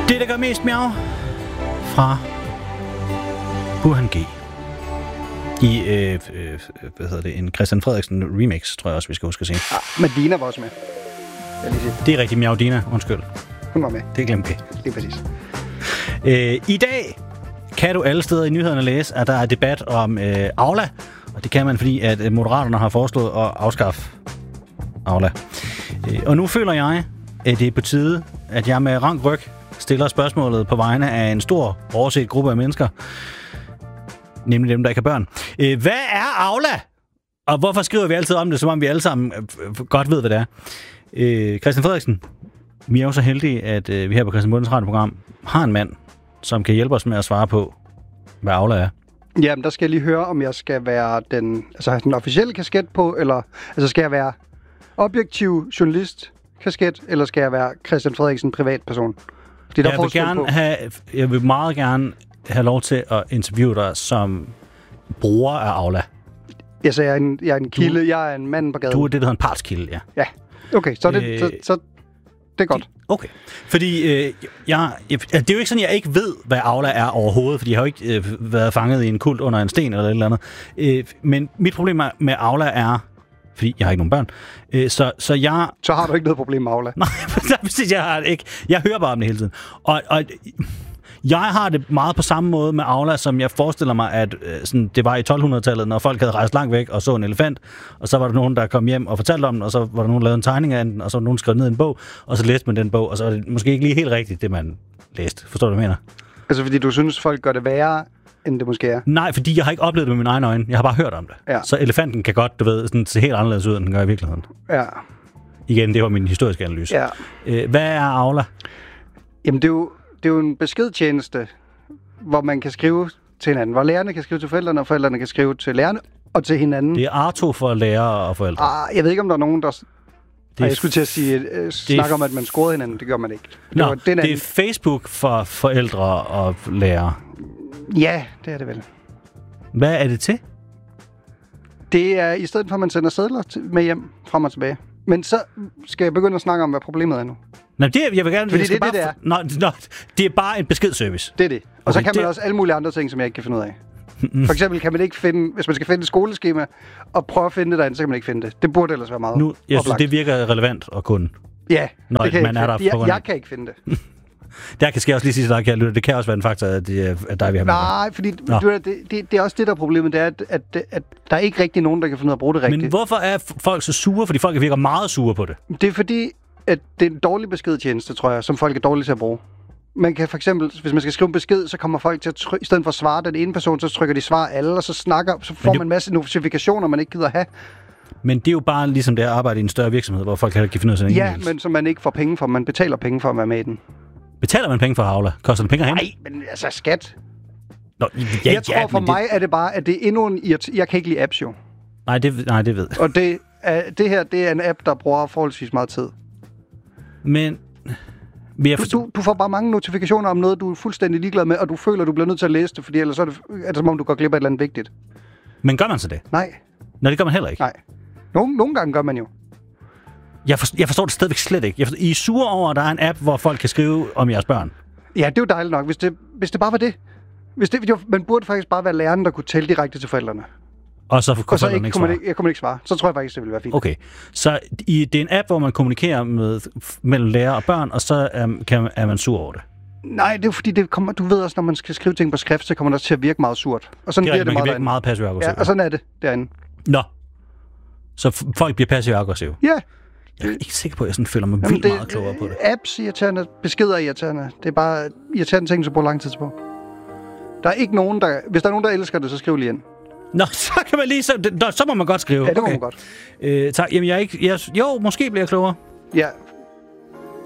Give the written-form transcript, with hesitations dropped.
Det, der gør mest miau fra Burhan G. I, en Christian Frederiksen remix, tror jeg også, vi skal huske at sige. Ja, Medina var også med. Det er rigtig miau Dina, undskyld. Hun var med. Det glemte vi. Lige præcis. I dag kan du alle steder i nyhederne læse, at der er debat om Aula. Og det kan man, fordi at Moderaterne har foreslået at afskaffe Aula. Og nu føler jeg, at det er på tide, at jeg med rank ryg stiller spørgsmålet på vegne af en stor overset gruppe af mennesker. Nemlig dem, der ikke har børn. Hvad er Aula? Og hvorfor skriver vi altid om det, som om vi alle sammen godt ved, hvad det er? Christian Frederiksen, vi er jo så heldige, at vi her på Christian Bundens radioprogram har en mand, som kan hjælpe os med at svare på, hvad Aula er. Jamen, der skal jeg lige høre, om jeg skal være den officielle kasket på, eller skal jeg være objektiv journalist kasket, eller skal jeg være Christian Frederiksen privatperson? Jeg vil meget gerne have lov til at interviewe dig som bruger af Aula. Altså, jeg er en kilde, jeg er en mand på gaden. Du er det, der hedder en partskilde, ja. Ja, okay, så det er godt. Okay, fordi det er jo ikke sådan, jeg ikke ved, hvad Aula er overhovedet, fordi jeg har jo ikke været fanget i en kult under en sten eller et eller andet. Men mit problem med Aula er, fordi jeg har ikke nogen børn, så har du ikke noget problem med Aula? Nej, præcis, jeg har det ikke. Jeg hører bare om det hele tiden. Og jeg har det meget på samme måde med Aula, som jeg forestiller mig, at sådan, det var i 1200-tallet, når folk havde rejst langt væk og så en elefant, og så var der nogen, der kom hjem og fortalte om den, og så var der nogen, der lavede en tegning af den, og så var der nogen, der skrev ned en bog, og så læste man den bog, og så var det måske ikke lige helt rigtigt, det man læste. Forstår du, hvad jeg mener? Altså, fordi du synes, folk gør det værre, end det måske er? Nej, fordi jeg har ikke oplevet det med mine egne øjne. Jeg har bare hørt om det. Ja. Så elefanten kan godt, sådan, se helt anderledes ud, end den gør i virkeligheden. Ja. Igen, det var min historiske analyse. Ja. Hvad er Aula? Jamen, det er jo en beskedtjeneste, hvor man kan skrive til hinanden. Hvor lærerne kan skrive til forældrene, og forældrene kan skrive til lærerne og til hinanden. Det er Arto for lærere og forældre. Jeg ved ikke, om der er nogen, der... jeg skulle til at sige, snakke om, at man scorede hinanden. Det gør man ikke. Det er Facebook for forældre og lærere. Ja, det er det vel. Hvad er det til? Det er i stedet for, at man sender sedler med hjem, frem og tilbage. Men så skal jeg begynde at snakke om, hvad problemet er nu. Nej, jeg vil gerne... Fordi det er det, Nå, det er bare en beskedservice. Det er det. Og så kan man også alle mulige andre ting, som jeg ikke kan finde ud af. For eksempel kan man ikke finde... Hvis man skal finde et skoleskema og prøve at finde det derinde, så kan man ikke finde det. Det burde ellers være meget oplagt. Jeg synes, det virker relevant at kunne. Ja, når det kan man er der jeg kan ikke finde det. Der skal jeg også lige sige til dig, kære lytter, det kan også være en faktor, at dig vi har med. Nej, fordi det er også det, der er problemet, det er, at der er ikke rigtig nogen, der kan finde ud af at bruge det rigtigt. Men hvorfor er folk så sure? Fordi folk virker meget sure på det. Det er fordi, at det er en dårlig beskedtjeneste, tror jeg, som folk er dårlige til at bruge. Man kan for eksempel, hvis man skal skrive en besked, så kommer folk til at i stedet for at svare den ene person, så trykker de svar alle, og så får man en masse notifikationer, man ikke gider have. Men det er jo bare ligesom det at arbejde i en større virksomhed, hvor folk kan finde ud af sådan en e-mails. Ja, men som man ikke får penge for. Man betaler penge for at være med i den. Betaler man penge for Aula? Koster det penge at hente? Nej, men altså skat. Nå, jeg tror for mig er det bare, at det er endnu en... Jeg kan ikke lide apps jo. Nej, det ved jeg. Og det her, det er en app, der bruger forholdsvis meget tid. Men... Du får bare mange notifikationer om noget, du er fuldstændig ligeglad med, og du føler, du bliver nødt til at læse det, fordi ellers er det som om, du går glip af et eller andet vigtigt. Men gør man så det? Nej. Nå, det gør man heller ikke? Nej. Nogle gange gør man jo. Jeg forstår det stadigvæk slet ikke. I er sure over, at der er en app, hvor folk kan skrive om jeres børn? Ja, det er jo dejligt nok. Hvis det bare var det. Man burde faktisk bare være læreren, der kunne tælle direkte til forældrene. Og så kunne forældrene ikke svare? Jeg kunne ikke svare. Så tror jeg faktisk, det ville være fint. Okay. Så det er en app, hvor man kommunikerer mellem lærer og børn, og så er man sur over det? Nej, det er jo fordi, du ved også, når man skal skrive ting på skrift, så kommer det også til at virke meget surt. Og sådan bliver det man kan virke meget passiv-aggressiv. Ja, og sådan er det derinde. Nå. Så folk bliver passiv-aggressive? Ja. Jeg er ikke sikker på, at jeg sådan føler mig vildt meget klogere på det. Apps irriterende, beskeder irriterende. Det er bare irriterende ting, som bruger lang tid på. Der er ikke nogen, der... Hvis der er nogen, der elsker det, så skriv lige ind. Nå, så kan man lige... Så må man godt skrive. Ja, det må man godt. Tak. Jamen, jo, måske bliver jeg klogere. Ja,